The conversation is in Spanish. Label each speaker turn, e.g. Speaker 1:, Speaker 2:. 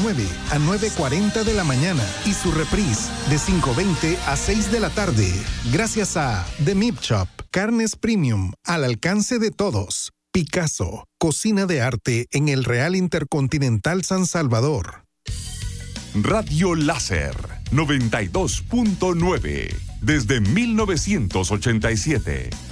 Speaker 1: 9 a 9:40 de la mañana y su reprise de 5:20 a 6 de la tarde. Gracias a The Meat Shop, carnes premium al alcance de todos. Picasso, cocina de arte en el Real Intercontinental San Salvador.
Speaker 2: Radio Láser 92.9 desde 1987.